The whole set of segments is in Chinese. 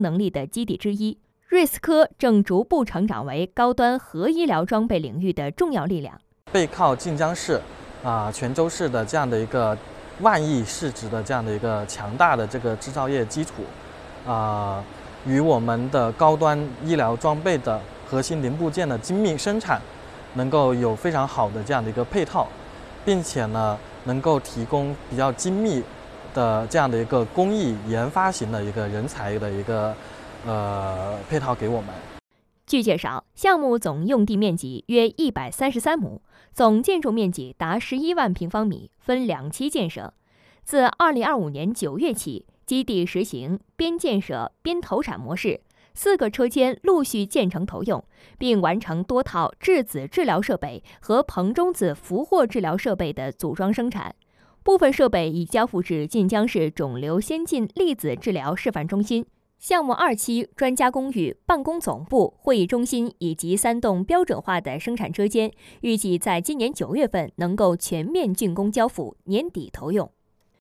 能力的基地之一。瑞思科正逐步成长为高端核医疗装备领域的重要力量。 背靠晋江市、泉州市的这样的一个万亿市值的这样的一个强大的这个制造业基础，与我们的高端医疗装备的核心零部件的精密生产，能够有非常好的这样的一个配套，并且呢，能够提供比较精密的这样的一个工艺研发型的一个人才的一个配套给我们。 据介绍，项目总用地面积约133亩，总建筑面积达11万平方米，分2期建设。自2025年9月起，基地实行边建设边投产模式，4个车间陆续建成投用，并完成多套质子治疗设备和硼中子俘获治疗设备的组装生产。部分设备已交付至晋江市肿瘤先进粒子治疗示范中心。项目2期专家公寓、办公总部、会议中心以及3栋标准化的生产车间，预计在今年9月份能够全面竣工交付，年底投用。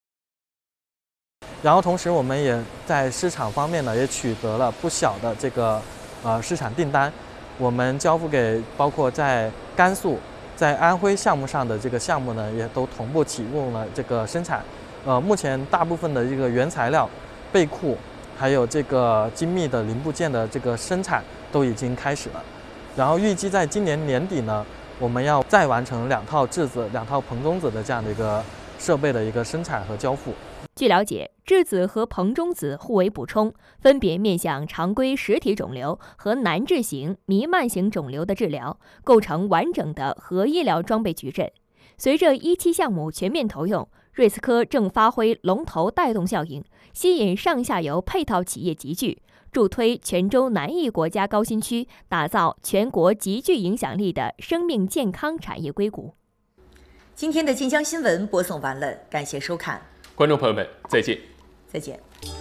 然后同时我们也在市场方面呢，也取得了不小的这个市场订单。我们交付给包括在甘肃、在安徽项目上的这个项目呢，也都同步启用了这个生产。目前大部分的这个原材料、备库，还有这个精密的零部件的这个生产都已经开始了。然后预计在今年年底呢，我们要再完成2套质子、2套硼中子的这样的一个设备的一个生产和交付。 据了解，质子和硼中子互为补充，分别面向常规实体肿瘤和难治型、弥漫型肿瘤的治疗，构成完整的核医疗装备矩阵。随着1期项目全面投用，瑞思科正发挥龙头带动效应，吸引上下游配套企业集聚，助推泉州南翼国家高新区打造全国极具影响力的生命健康产业硅谷。 今天的晋江新闻播送完了，感谢收看。 观众朋友们，再见。 再见。